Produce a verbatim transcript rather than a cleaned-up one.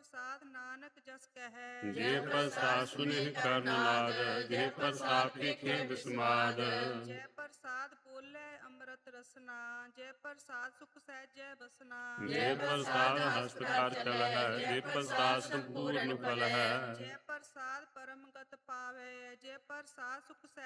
ਪ੍ਰਸਾਦ ਨਾਨਕ ਜਸ ਕਹੈ। ਜੇ ਪ੍ਰਸਾਦ ਸੁਨਿ ਕਰਨ ਲਾਗ, ਜੇ ਪ੍ਰਸਾਦ ਪੀਖੇ ਬਿਸਮਾਦ। ਜੈ ਪ੍ਰਸਾਦ ਬੋਲੇ ਅੰਮ੍ਰਿਤ ਰਸਨਾ, ਜੈ ਪ੍ਰਸਾਦ ਸੁਖ ਸਹਿਜੈ ਬਸਨਾ। ਜੇ ਪ੍ਰਸਾਦ ਹਸਤ ਕਰ ਚਲਹਿ, ਜੇ ਪ੍ਰਸਾਦ ਸੰਪੂਰਨ ਫਲ ਹੈ। ਜੈ ਪ੍ਰਸਾਦ ਪਰਮ ਗਤ ਪਾਵੇ, ਜੈ ਪ੍ਰਸਾਦ ਸੁਖ ਸਹਿ